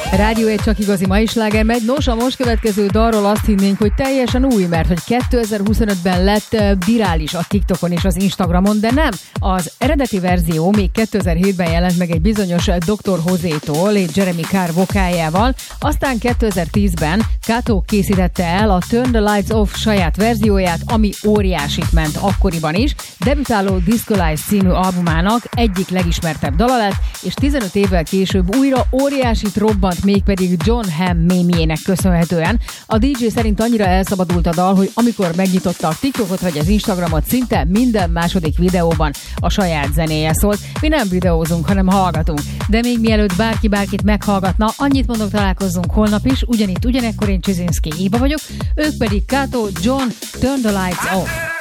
Rádió egy csak igazi mai sláger megy. Nos, a most következő dalról azt hinnénk, hogy teljesen új, mert hogy 2025-ben lett virális a TikTokon és az Instagramon, de nem. Az eredeti verzió még 2007-ben jelent meg egy bizonyos Dr. José-tól és Jeremy Carr vokájával, aztán 2010-ben Kato készítette el a Turn the Lights Off saját verzióját, ami óriásit ment akkoriban is. Debütáló Disco-Lize című albumának egyik legismertebb dala lett, és 15 évvel később újra óriásit robbant, mégpedig John Hamm mémjének köszönhetően. A DJ szerint annyira elszabadult a dal, hogy amikor megnyitotta a TikTokot vagy az Instagramot, szinte minden második videóban a saját zenéje szólt. Mi nem videózunk, hanem hallgatunk. De még mielőtt bárki bárkit meghallgatna, annyit mondok, találkozzunk holnap is, ugyanitt, ugyanekkor. Én Csizinszki Éva vagyok, ők pedig Kato, John, Turn the Lights Off.